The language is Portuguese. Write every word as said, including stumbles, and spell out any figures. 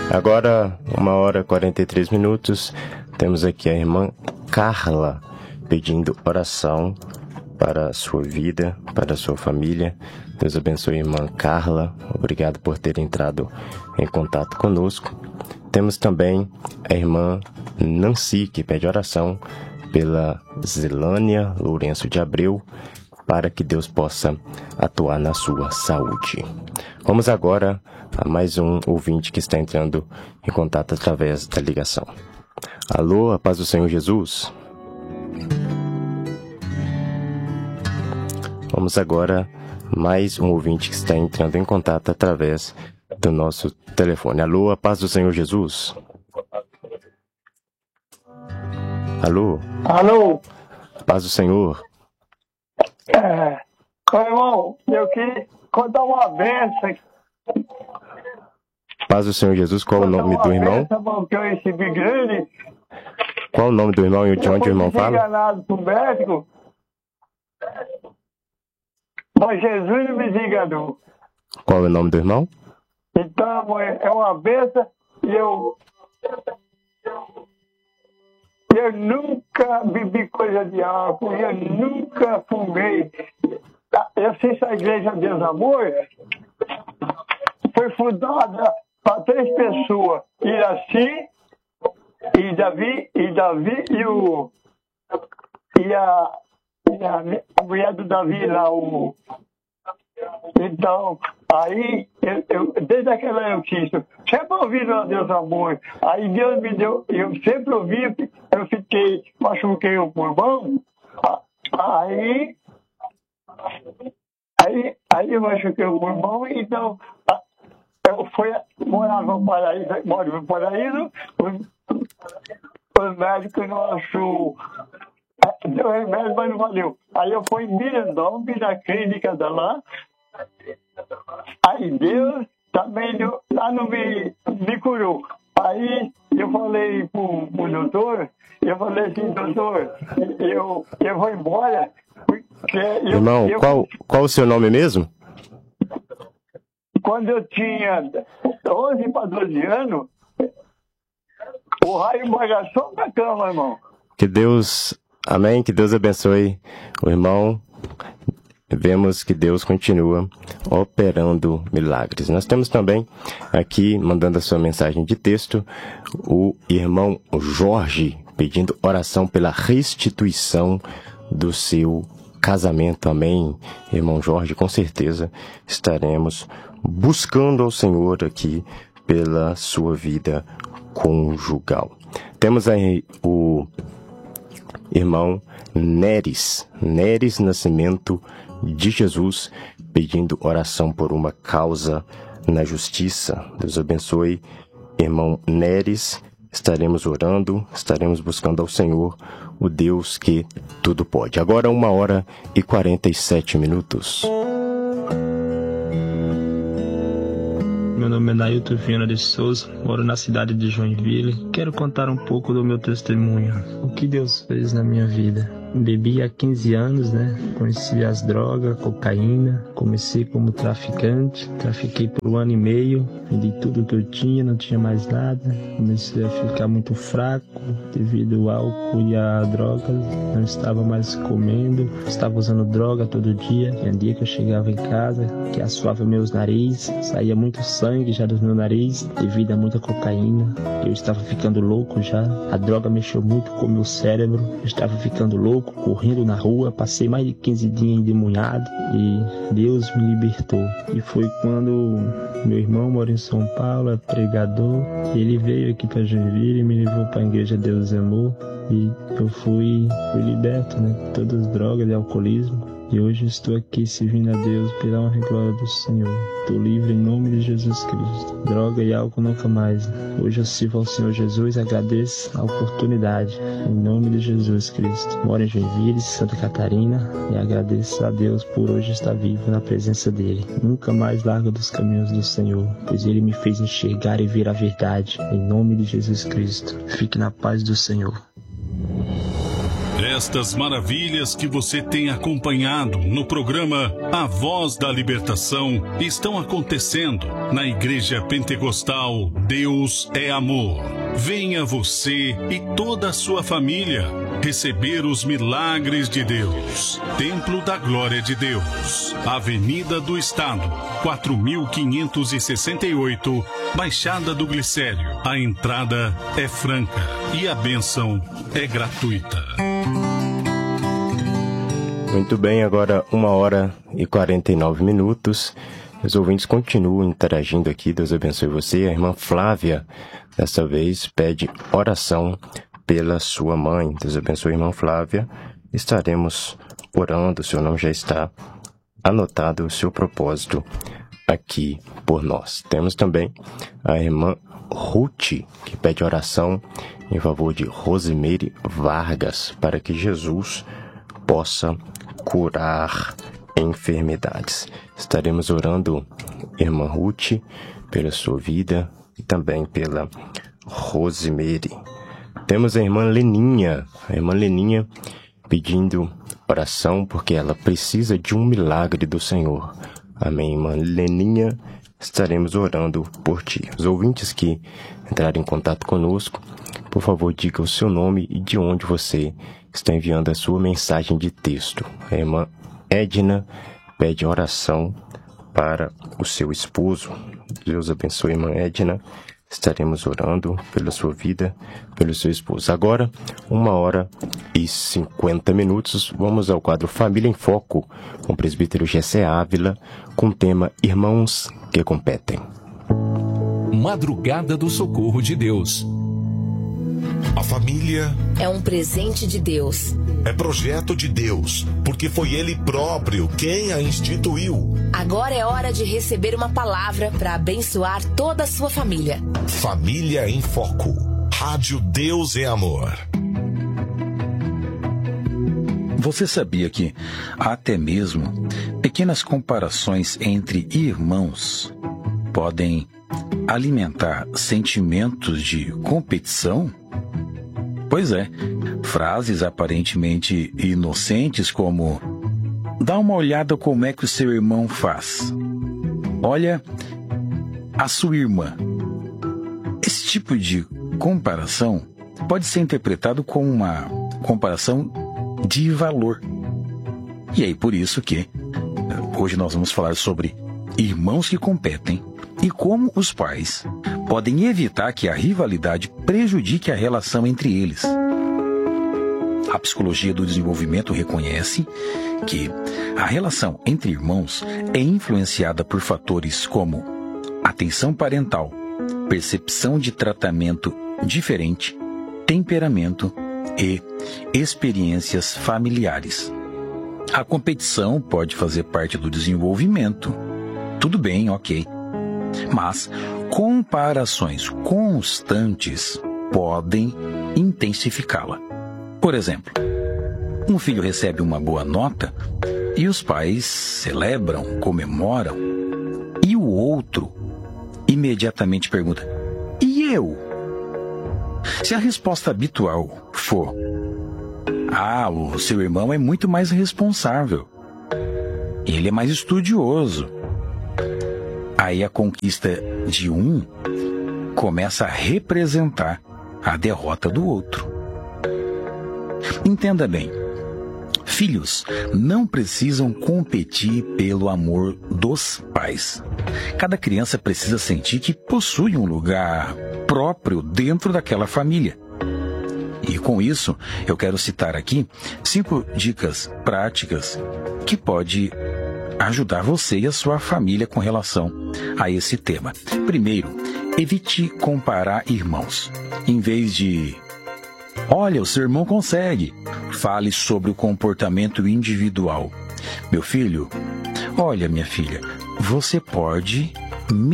Agora, uma hora e quarenta e três minutos, temos aqui a irmã Carla pedindo oração para a sua vida, para a sua família. Deus abençoe a irmã Carla. Obrigado por ter entrado em contato conosco. Temos também a irmã Nancy, que pede oração pela Zelânia Lourenço de Abreu, para que Deus possa atuar na sua saúde. Vamos agora a mais um ouvinte que está entrando em contato através da ligação. Alô, a paz do Senhor Jesus. Vamos agora mais um ouvinte que está entrando em contato através do nosso telefone. Alô, a paz do Senhor Jesus. Alô? Alô? Paz do Senhor. É, meu irmão, eu queria contar uma benção. Paz do Senhor Jesus, qual o nome do irmão? Benção, irmão, que eu recebi grande. Qual o nome do irmão e de onde o irmão fala? Eu fui desenganado pro médico, mas Jesus me desenganou. Qual é o nome do irmão? Então, é uma benção e eu... Eu nunca bebi coisa de álcool, eu nunca fumei. Eu sei se a Igreja Deus Amor foi fundada para três pessoas, Iraci, e Davi, e Davi e o e a, e a, a mulher do Davi lá, o então, aí, eu, eu, desde aquela notícia, sempre ouvindo a Deus Amor, aí Deus me deu, eu sempre ouvi, eu fiquei, machuquei o pulmão, aí, aí, aí eu machuquei o pulmão, então, eu fui, morava no Paraíso, moro no Paraíso, os, os médicos não achou, deu remédio, mas não valeu. Aí eu fui em Mirandão, na clínica da lá. Aí Deus também deu, lá não me, me curou. Aí eu falei pro, pro doutor, eu falei assim, doutor, eu, eu vou embora. Porque eu, Irmão, eu, qual, qual o seu nome mesmo? Quando eu tinha onze para doze anos, o raio bagaçou na cama, irmão. Que Deus, amém, que Deus abençoe o irmão. Vemos que Deus continua operando milagres. Nós temos também aqui, mandando a sua mensagem de texto, o irmão Jorge, pedindo oração pela restituição do seu casamento. Amém, irmão Jorge, com certeza estaremos buscando ao Senhor aqui pela sua vida conjugal. Temos aí o irmão Neres, Neres Nascimento de Jesus, pedindo oração por uma causa na justiça. Deus abençoe, irmão Neres. Estaremos orando, estaremos buscando ao Senhor, o Deus que tudo pode. Agora uma hora e quarenta e sete minutos. Meu nome é Nailton Viana de Souza, moro na cidade de Joinville. Quero contar um pouco do meu testemunho. O que Deus fez na minha vida. Bebi há quinze anos, né? Conheci as drogas, cocaína. Comecei como traficante. Trafiquei por um ano e meio. Vendi tudo que eu tinha, não tinha mais nada. Comecei a ficar muito fraco devido ao álcool e a drogas. Não estava mais comendo. Estava usando droga todo dia. Tinha dia que eu chegava em casa, que assoava meus nariz. Saía muito sangue já do meu nariz devido a muita cocaína. Eu estava ficando louco já. A droga mexeu muito com o meu cérebro. Eu estava ficando louco, correndo na rua, passei mais de quinze dias endemoniado e Deus me libertou. E foi quando meu irmão mora em São Paulo, é pregador, ele veio aqui para Joinville e me levou para a igreja Deus Amor e eu fui, fui liberto, né, de todas as drogas e alcoolismo. E hoje estou aqui servindo a Deus pela honra e glória do Senhor. Estou livre em nome de Jesus Cristo. Droga e álcool nunca mais. Hoje eu sirvo ao Senhor Jesus e agradeço a oportunidade. Em nome de Jesus Cristo. Moro em Joinville, Santa Catarina. E agradeço a Deus por hoje estar vivo na presença dEle. Nunca mais largo dos caminhos do Senhor, pois Ele me fez enxergar e ver a verdade. Em nome de Jesus Cristo. Fique na paz do Senhor. Estas maravilhas que você tem acompanhado no programa A Voz da Libertação estão acontecendo na Igreja Pentecostal Deus é Amor. Venha você e toda a sua família receber os milagres de Deus. Templo da Glória de Deus, Avenida do Estado, quatro mil quinhentos e sessenta e oito, Baixada do Glicério. A entrada é franca e a bênção é gratuita. Muito bem, agora uma hora e quarenta e nove minutos. Os ouvintes continuam interagindo aqui, Deus abençoe você. A irmã Flávia, dessa vez, pede oração pela sua mãe. Deus abençoe, irmã Flávia. Estaremos orando, o seu nome já está anotado, o seu propósito aqui por nós. Temos também a irmã Ruth, que pede oração em favor de Rosimeire Vargas, para que Jesus possa curar enfermidades. Estaremos orando, irmã Ruth, pela sua vida e também pela Rosimeire. Temos a irmã Leninha, a irmã Leninha pedindo oração porque ela precisa de um milagre do Senhor. Amém, irmã Leninha, estaremos orando por ti. Os ouvintes que entrarem em contato conosco, por favor, diga o seu nome e de onde você está enviando a sua mensagem de texto. A irmã Edna pede oração para o seu esposo. Deus abençoe, irmã Edna. Estaremos orando pela sua vida, pelo seu esposo. Agora, uma hora e cinquenta minutos, vamos ao quadro Família em Foco, com o presbítero Gessé Ávila, com o tema Irmãos que Competem. Madrugada do Socorro de Deus. A família é um presente de Deus. É projeto de Deus, porque foi Ele próprio quem a instituiu. Agora é hora de receber uma palavra para abençoar toda a sua família. Família em Foco. Rádio Deus é Amor. Você sabia que até mesmo pequenas comparações entre irmãos podem alimentar sentimentos de competição? Pois é, frases aparentemente inocentes como: dá uma olhada como é que o seu irmão faz. Olha a sua irmã. Esse tipo de comparação pode ser interpretado como uma comparação de valor. E aí, por isso que hoje nós vamos falar sobre irmãos que competem e como os pais podem evitar que a rivalidade prejudique a relação entre eles. A psicologia do desenvolvimento reconhece que a relação entre irmãos é influenciada por fatores como atenção parental, percepção de tratamento diferente, temperamento e experiências familiares. A competição pode fazer parte do desenvolvimento. Tudo bem, ok. Mas comparações constantes podem intensificá-la. Por exemplo, um filho recebe uma boa nota e os pais celebram, comemoram, e o outro imediatamente pergunta: e eu? Se a resposta habitual for: ah, o seu irmão é muito mais responsável, ele é mais estudioso, aí a conquista de um começa a representar a derrota do outro. Entenda bem, filhos não precisam competir pelo amor dos pais. Cada criança precisa sentir que possui um lugar próprio dentro daquela família. E com isso, eu quero citar aqui cinco dicas práticas que pode ajudar você e a sua família com relação a esse tema. Primeiro, evite comparar irmãos. Em vez de olha, o seu irmão consegue, fale sobre o comportamento individual. Meu filho, olha, minha filha, você pode